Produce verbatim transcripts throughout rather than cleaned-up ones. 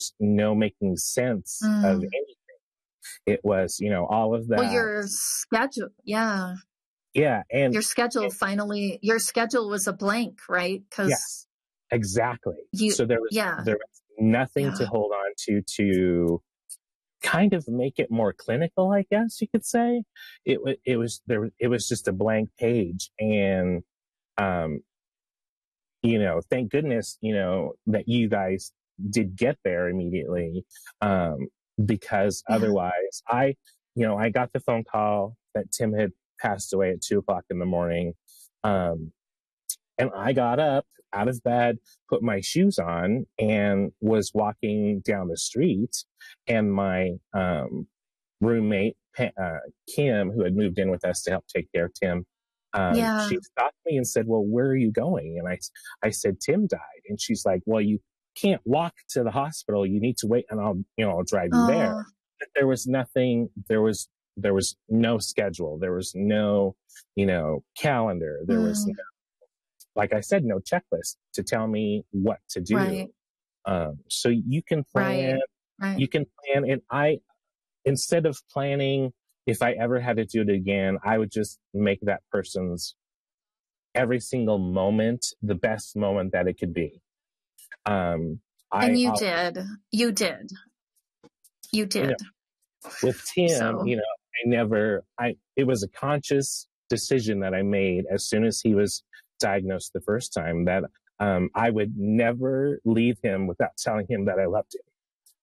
no making sense Mm. of anything. It was, you know, all of that. Well, your schedule, yeah. Yeah. And your schedule and, finally, your schedule was a blank, right? yeah, Because exactly. you, So there was, yeah, there was nothing yeah. to hold on to, to kind of make it more clinical, I guess you could say. It was, it was there, it was just a blank page. And, um, you know, thank goodness, you know, that you guys did get there immediately. Um, because Yeah. otherwise I, you know, I got the phone call that Tim had passed away at two o'clock in the morning. Um, and I got up out of bed, put my shoes on, and was walking down the street. And my, um, roommate, uh, Kim, who had moved in with us to help take care of Tim, um, Yeah. she stopped me and said, well, where are you going? And I, I said, Tim died. And she's like, well, you can't walk to the hospital. You need to wait and I'll, you know, I'll drive you there. Oh, But there was nothing, there was, there was no schedule. There was no, you know, calendar. There was mm, no, like I said, no checklist to tell me what to do. right, Um, so you can plan, right, you right. can plan. And I, instead of planning, if I ever had to do it again, I would just make that person's every single moment the best moment that it could be. Um, I, And you I'll, did, you did, you you know, did. with Tim, So, you know, I never, I, it was a conscious decision that I made as soon as he was diagnosed the first time that, um, I would never leave him without telling him that I loved him.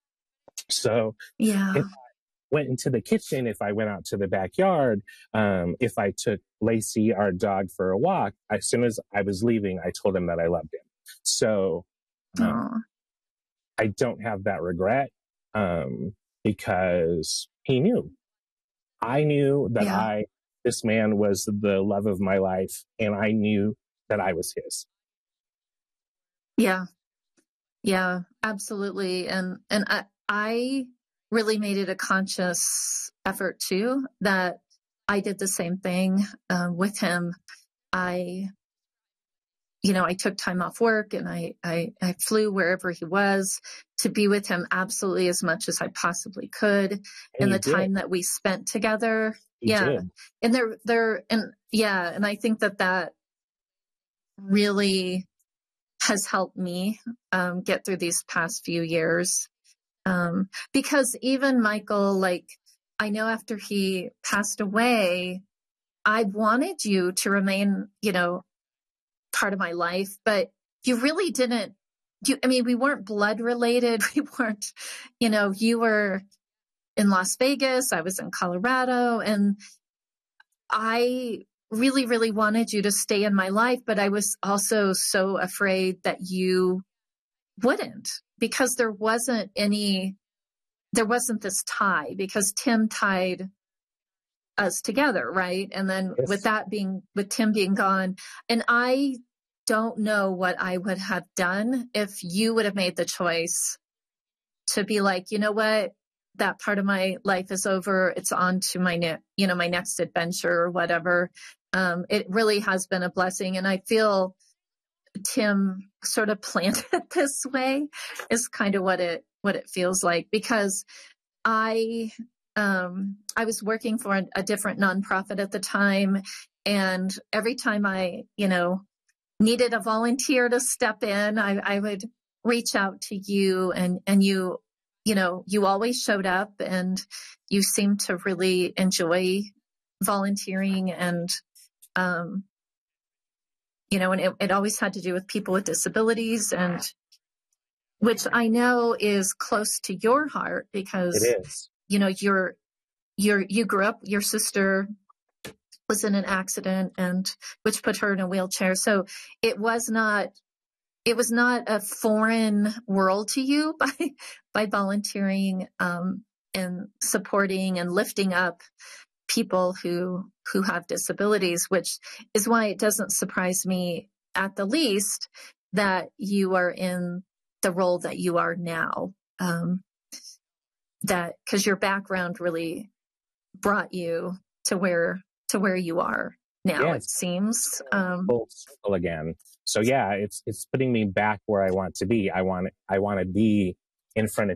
So yeah, if I went into the kitchen, if I went out to the backyard, um, if I took Lacey, our dog, for a walk, as soon as I was leaving, I told him that I loved him. So, um, oh, I don't have that regret, um, because he knew. I knew that yeah, I, this man was the love of my life, and I knew that I was his. yeah, yeah, absolutely. And, and I, I really made it a conscious effort too, that I did the same thing, um, with him. I, you know, I took time off work and I, I, I flew wherever he was to be with him absolutely as much as I possibly could. And And you the did. time that we spent together. You Yeah. did. And there, there, and yeah. And I think that that really has helped me, um, get through these past few years. Um, because even Michael, like, I know after he passed away, I wanted you to remain, you know, part of my life, but you really didn't, you, I mean, we weren't blood related. We weren't, you know, you were in Las Vegas. I was in Colorado, and I really, really wanted you to stay in my life, but I was also so afraid that you wouldn't, because there wasn't any, there wasn't this tie, because Tim tied us together, right? And then Yes. with that being, with Tim being gone, and I don't know what I would have done if you would have made the choice to be like, you know what, that part of my life is over. It's on to my ne- you know, my next adventure or whatever. Um, it really has been a blessing. And I feel Tim sort of planned it this way is kind of what it, what it feels like, because I, um, I was working for a, a different nonprofit at the time. And every time I, you know, needed a volunteer to step in, I, I would reach out to you, and, and you, you know, you always showed up, and you seemed to really enjoy volunteering. And, um, you know, and it, it always had to do with people with disabilities, and which I know is close to your heart, because, It is. you know, you're, you're, you grew up, your sister was in an accident, and which put her in a wheelchair. So it was not, it was not a foreign world to you by, by volunteering, um, and supporting and lifting up people who, who have disabilities, which is why it doesn't surprise me at the least that you are in the role that you are now. Um, that, cause your background really brought you to where, to where you are now, Yes. it seems. Um, Full circle again. So yeah, it's, it's putting me back where I want to be. I want, I want to be in front of